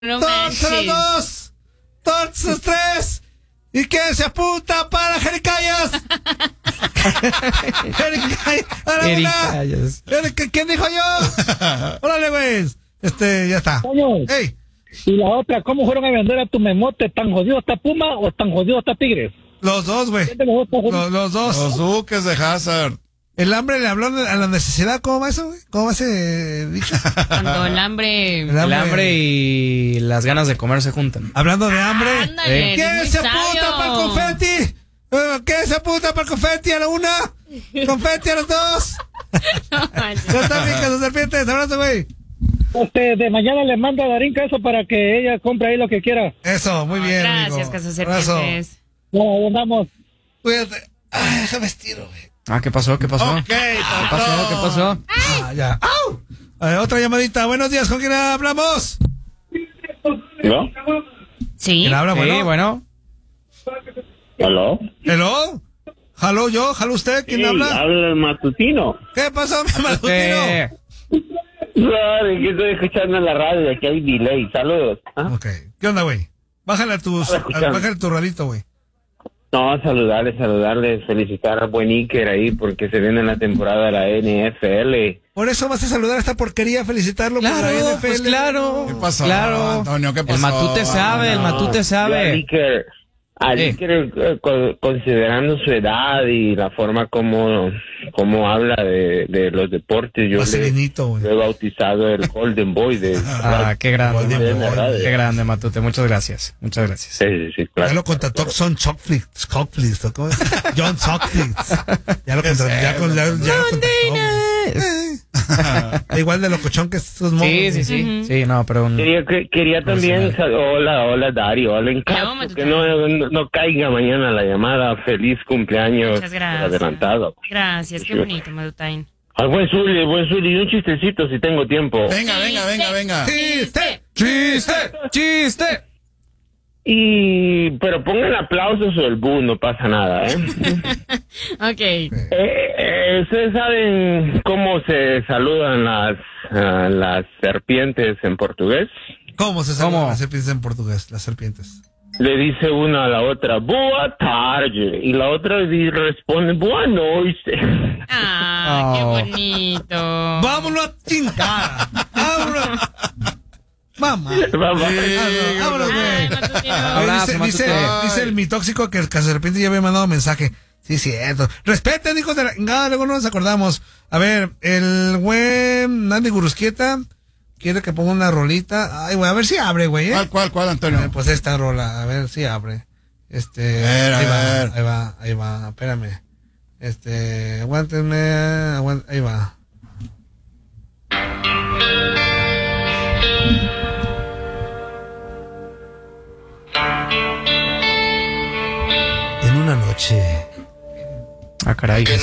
No Todos los dos, todos los tres. ¿Y quién se apunta para Jericayas? Jericayas. ¿Quién dijo yo? Órale, güey. Ya está. Coño. Hey. Y la otra, ¿cómo fueron a vender a tu memote? ¿Tan jodido está Puma o tan jodido está Tigres? Los dos, güey. Los dos. Los duques de Hazard. El hambre le habló a la necesidad. ¿Cómo va eso, güey? ¿Cómo va ese dicho? Cuando el hambre y las ganas de comer se juntan. Hablando de hambre. Ándale, ¿Quién muy se sabio. apunta para el confeti? ¿Quién se apunta para el confeti a la una? ¿Confeti a los dos? No manches. Ya está bien, Casa Serpientes. Abrazo, güey. De mañana le mando a Darinka eso para que ella compre ahí lo que quiera. Eso, muy bien. Gracias, amigo. Casa Abrazo. Serpientes. Ya, ahí andamos. Cuídate. Déjame estiro, güey. ¿Qué pasó? Ok, ¿Qué pasó? Ya. ¡Au! Otra llamadita. Buenos días. ¿Con quién hablamos? ¿No? Sí. ¿Quién habla? Sí, bueno. ¿Aló? ¿Hello? ¿Jaló yo? ¿Jaló usted? ¿Quién Sí, habla? habla el matutino. ¿Qué pasó, mi matutino? Claro, que estoy escuchando en la radio, que hay delay. Saludos. ¿Ah? Ok. ¿Qué onda, güey? Bájale tu radito, güey. No, saludarles, felicitar a buen Iker ahí porque se viene la temporada de la NFL. Por eso vas a saludar a esta porquería, felicitarlo por la Claro, NFL. pues claro. ¿Qué pasó, Claro. Antonio? ¿Qué pasó? El Matute sabe, el Matute Yo sabe. a Iker, considerando su edad y la forma como habla de los deportes, yo Vaselinito, güey. lo he bautizado el Golden Boy de... Qué grande. Golden Boy. Qué grande, Matute. Muchas gracias. Sí, Ya claro. lo contrató Son Chockflix, ¿cómo es? John Chockflix. Ya lo contrató. Ya lo contrató, güey. Igual de locochón que estos monos. Sí. Sí, no, pero Quería también, hola Dario, hola, en caso Matute. que no caiga mañana la llamada, feliz cumpleaños Muchas gracias. adelantado. Gracias, qué bonito, Madutain. Al buen Zuli, y un chistecito si tengo tiempo. Venga. ¡Chiste! Pero pongan aplausos o el bu, no pasa nada, ¿eh? Ok. ¿Ustedes saben cómo se saludan las serpientes en portugués? ¿Cómo se llaman ¿Cómo? las serpientes en portugués? Las serpientes. Le dice una a la otra, boa tarde, y la otra responde, boa noite. Ah, qué bonito. ¡Vámonos a chingar! ¡Vámonos! ¡Mamá! Vámonos, Ay, güey. Matutino. Abrazo, Dice el mitóxico que el Cazaserpiente ya había mandado mensaje. Sí, cierto. Respeten, hijos de la chingada, luego no nos acordamos. A ver, el güey Nandi Gurusquieta quiere que ponga una rolita. Ay, güey, a ver si abre, güey, ¿eh? ¿Cuál, Antonio? Pues esta rola, a ver si abre. A ver. Ahí va, espérame. Aguántenme, ahí va. En una noche Caray.